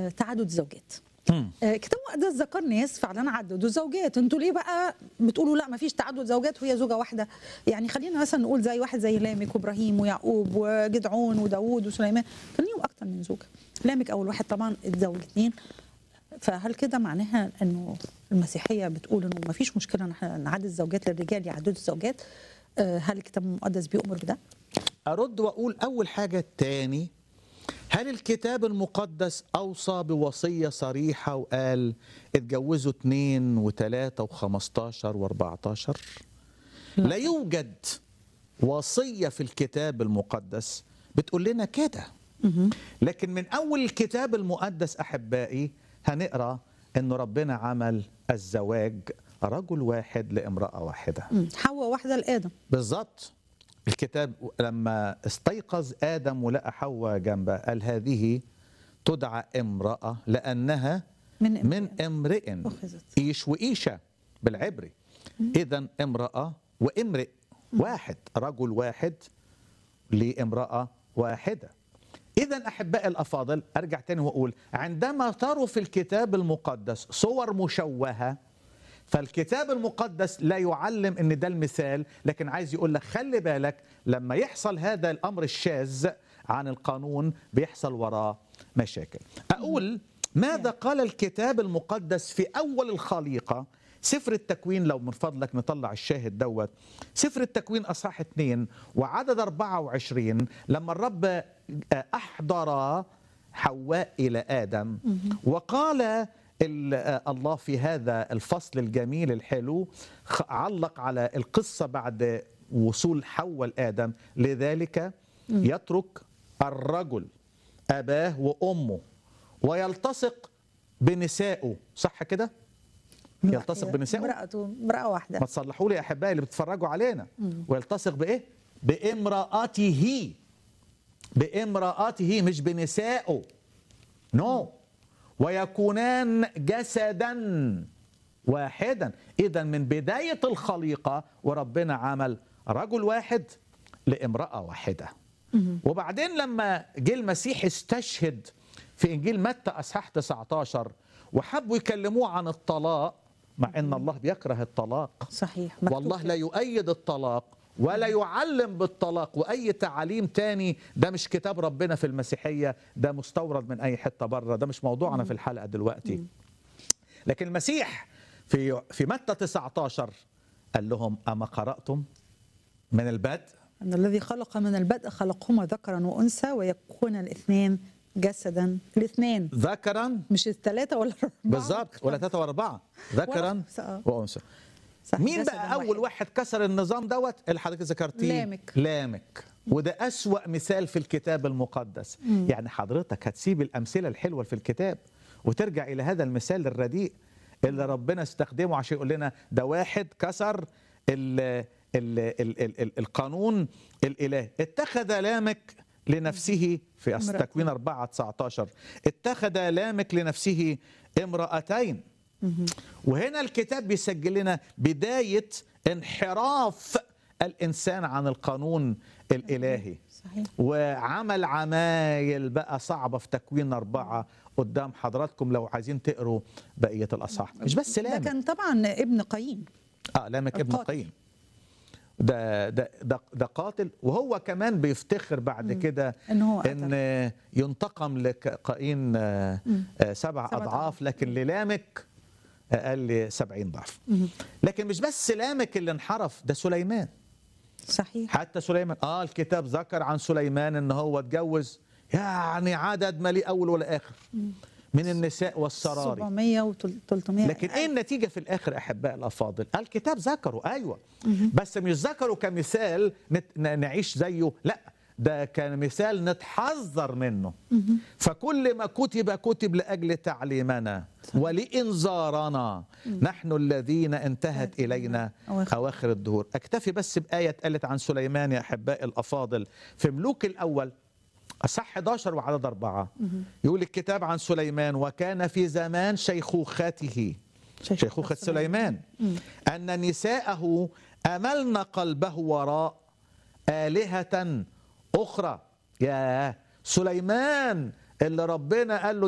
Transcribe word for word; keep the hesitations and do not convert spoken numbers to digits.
آه، تعدد زوجات. مم. آه، كتاب مقدس ذكر ناس فعلا عددوا زوجات، انتوا ليه بقى بتقولوا لا ما فيش تعدد زوجات وهي زوجه واحده؟ يعني خلينا مثلا نقول زي واحد زي لامك وابراهيم ويعقوب وجدعون وداوود وسليمان كان ليهم اكتر من زوجه. لامك اول واحد طبعا اتزوج اثنين، فهل كده معناها انه المسيحيه بتقول انه ما فيش مشكله ان احنا نعدد الزوجات للرجال يعددوا الزوجات؟ آه، هل الكتاب المقدس بيؤمر بده؟ أرد وأقول أول حاجة تاني، هل الكتاب المقدس أوصى بوصية صريحة وقال اتجوزوا اتنين وتلاتة وخمستاشر واربعتاشر؟ لا يوجد وصية في الكتاب المقدس بتقول لنا كده. لكن من أول الكتاب المقدس أحبائي هنقرأ أن ربنا عمل الزواج رجل واحد لامرأة واحدة. مم. حواء واحده لادم. بالظبط. الكتاب لما استيقظ آدم ولقى حواء جنبه قال هذه تدعى امرأة لأنها من امرئ, من امرئ أخذت. إيش وإيشة بالعبري. إذا امرأة وامرئ واحد، رجل واحد لامرأة واحدة. إذا أحبائي الأفاضل أرجع تاني وأقول عندما تروا في الكتاب المقدس صور مشوهة، فالكتاب المقدس لا يعلم ان ده المثال، لكن عايز يقول لك خلي بالك لما يحصل هذا الامر الشاذ عن القانون بيحصل وراه مشاكل. اقول ماذا قال الكتاب المقدس في اول الخليقة؟ سفر التكوين، لو من فضلك نطلع الشاهد دوت، سفر التكوين اصحاح اثنين وعدد أربعة وعشرين، لما الرب احضر حواء الى ادم وقال الله في هذا الفصل الجميل الحلو، علق على القصة بعد وصول حواء لآدم، لذلك يترك الرجل أباه وأمه ويلتصق بنسائه. صح كده؟ يلتصق بنسائه. امرأته امرأة واحدة. ما تصلحوا لي يا أحبائي اللي بتتفرجوا علينا. ويلتصق بإيه؟ بامرأته. بامرأته مش بنسائه. نو no. ويكونان جسدا واحدا. إذا من بداية الخليقة وربنا عمل رجل واحد لامرأة واحدة. وبعدين لما جه المسيح استشهد في إنجيل متى أصحاح تسعة عشر وحبوا يكلموه عن الطلاق، مع أن الله بيكره الطلاق. صحيح. والله لا يؤيد الطلاق ولا يعلم بالطلاق، وأي تعاليم تاني ده مش كتاب ربنا في المسيحية، ده مستورد من أي حتة بره، ده مش موضوعنا في الحلقة دلوقتي. لكن المسيح في في متى تسعة عشر قال لهم أما قرأتم من البدء أن الذي خلق من البدء خلقهما ذكرا وأنثى ويكون الاثنين جسدا. الاثنين ذكرا، مش الثلاثة ولا الأربعة بالظبط، ولا ثلاثة وأربعة، ذكرا وأنثى. مين بقى أول واحد كسر النظام دوت اللي حضرتك ذكرتيه؟ لامك. لامك. وده أسوأ مثال في الكتاب المقدس. مم. يعني حضرتك هتسيب الأمثلة الحلوة في الكتاب وترجع إلى هذا المثال الرديء اللي ربنا استخدمه عشان يقول لنا ده واحد كسر ال ال ال ال ال القانون الإلهي. اتخذ لامك لنفسه في التكوين أربعة تسعة عشر، اتخذ لامك لنفسه امرأتين. وهنا الكتاب بيسجل لنا بداية انحراف الإنسان عن القانون الإلهي. صحيح. وعمل عمايل بقى صعبة في تكوين أربعة قدام حضراتكم لو عايزين تقروا بقية الأصحاح. مش بس لامك، ده كان طبعا ابن قايين. آه لامك ابن قايين. ده ده ده ده قاتل، وهو كمان بيفتخر بعد كده إن, ان ينتقم لقايين سبع اضعاف، لكن للامك اقل سبعين ضعف. لكن مش بس لامك اللي انحرف، ده سليمان. صحيح. حتى سليمان اه الكتاب ذكر عن سليمان ان هو اتجوز يعني عدد ما ليه اول ولا اخر من النساء والسراري، سبعمية وثلاثمية. لكن ايه النتيجه في الاخر احباء الافاضل؟ الكتاب ذكره ايوه، بس مش ذكره كمثال نعيش زيه، لا ده كان مثال نتحذر منه. فكل ما كتب كتب لاجل تعليمنا ولانذارنا نحن الذين انتهت الينا اواخر الدهور. اكتفي بس بايه اتقالت عن سليمان يا احباء الافاضل في ملوك الاول أصح إحدى عشر وعدد أربعة. يقول الكتاب عن سليمان وكان في زمان شيخوخته، شيخوخة سليمان، أن نساءه أملن قلبه وراء آلهة أخرى. يا سليمان اللي ربنا قال له